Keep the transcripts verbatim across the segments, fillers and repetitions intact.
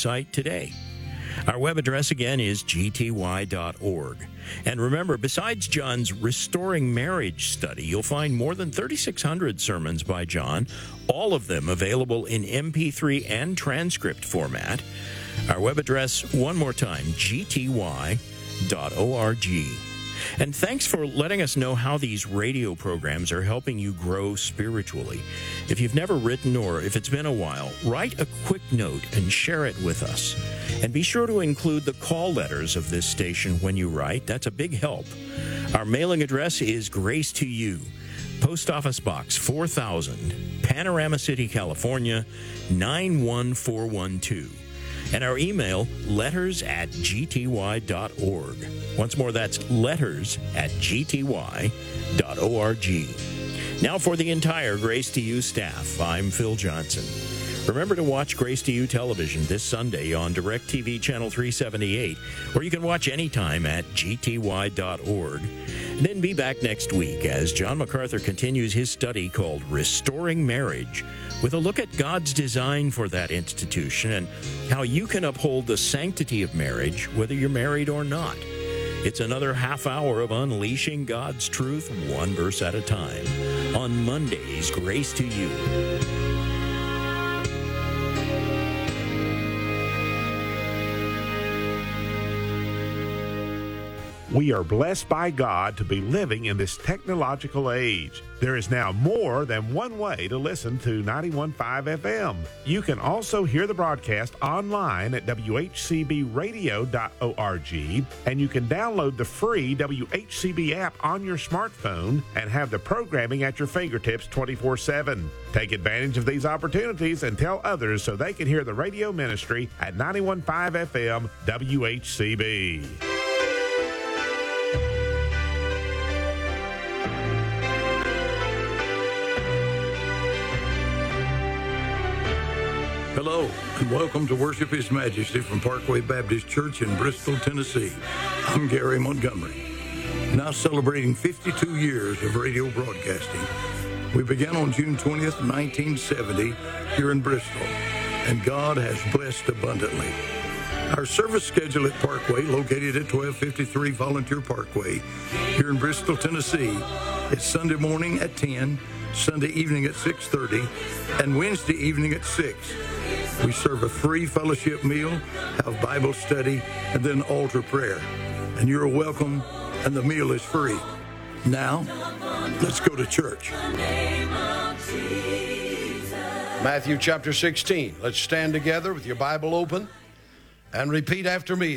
website today. Our web address again is g t y dot org. And remember, besides John's Restoring Marriage study, you'll find more than thirty-six hundred sermons by John, all of them available in M P three and transcript format. Our web address, one more time, g t y dot org. And thanks for letting us know how these radio programs are helping you grow spiritually. If you've never written or if it's been a while, write a quick note and share it with us. And be sure to include the call letters of this station when you write. That's a big help. Our mailing address is Grace to You, Post Office Box four thousand, Panorama City, California, nine one four one two. And our email, letters at g t y dot org. Once more, that's letters at g t y dot org. Now for the entire Grace to You staff, I'm Phil Johnson. Remember to watch Grace to You television this Sunday on DirecTV Channel three seventy-eight, or you can watch anytime at g t y dot org. And then be back next week as John MacArthur continues his study called Restoring Marriage, with a look at God's design for that institution and how you can uphold the sanctity of marriage whether you're married or not. It's another half hour of unleashing God's truth one verse at a time on Monday's Grace to You. We are blessed by God to be living in this technological age. There is now more than one way to listen to ninety-one point five F M. You can also hear the broadcast online at w h c b radio dot org, and you can download the free W H C B app on your smartphone and have the programming at your fingertips twenty-four seven. Take advantage of these opportunities and tell others so they can hear the radio ministry at ninety-one point five F M W H C B. Hello, and welcome to Worship His Majesty from Parkway Baptist Church in Bristol, Tennessee. I'm Gary Montgomery. Now celebrating fifty-two years of radio broadcasting. We began on June twentieth, nineteen seventy, here in Bristol, and God has blessed abundantly. Our service schedule at Parkway, located at twelve fifty-three Volunteer Parkway, here in Bristol, Tennessee, is Sunday morning at ten, Sunday evening at six thirty, and Wednesday evening at six. We serve a free fellowship meal, have Bible study, and then altar prayer. And you're welcome, and the meal is free. Now, let's go to church. Matthew chapter sixteen. Let's stand together with your Bible open and repeat after me.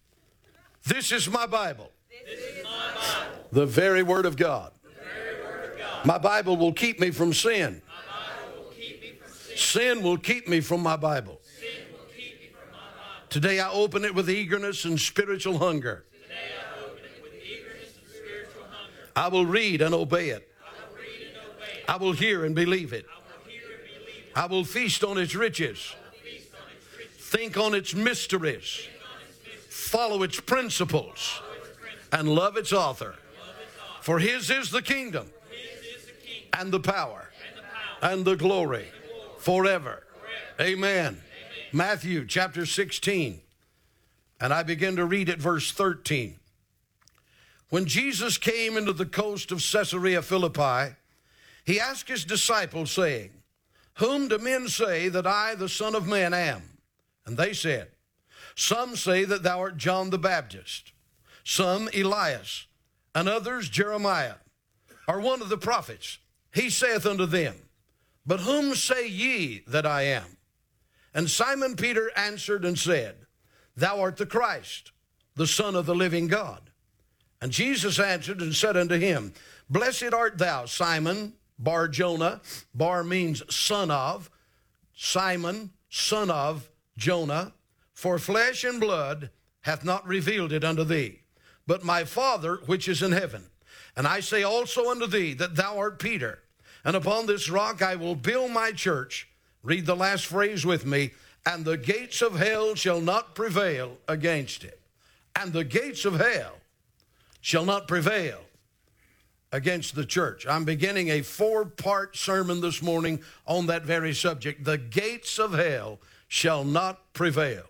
This is my Bible. This is my Bible. The very Word of God. The very Word of God. My Bible will keep me from sin. My Bible will keep me from sin. Sin will keep me from my Bible. Sin will keep me from my Bible. Today I open it with eagerness and spiritual hunger. Today I open it with eagerness and spiritual hunger. I will read and obey it. I will read and obey it. I will hear and believe it. I will hear and believe it. I will feast on its riches. I will feast on its riches. Think on its mysteries. Think on its mysteries. Follow its principles. Follow its principles. And love its author. Love its author. For his is the kingdom. His is the kingdom. And the power. And the power. And the glory. And the glory. Forever. Forever. Amen. Amen. Matthew chapter sixteen. And I begin to read at verse thirteen. When Jesus came into the coast of Caesarea Philippi, he asked his disciples, saying, Whom do men say that I, the Son of Man, am? And they said, Some say that thou art John the Baptist, some Elias, and others Jeremiah, or one of the prophets. He saith unto them, But whom say ye that I am? And Simon Peter answered and said, Thou art the Christ, the Son of the living God. And Jesus answered and said unto him, Blessed art thou, Simon Bar-Jonah. Bar means son of. Simon, son of Jonah. For flesh and blood hath not revealed it unto thee, but my Father which is in heaven. And I say also unto thee that thou art Peter, and upon this rock I will build my church. Read the last phrase with me. And the gates of hell shall not prevail against it. And the gates of hell shall not prevail against the church. I'm beginning a four-part sermon this morning on that very subject. The gates of hell shall not prevail.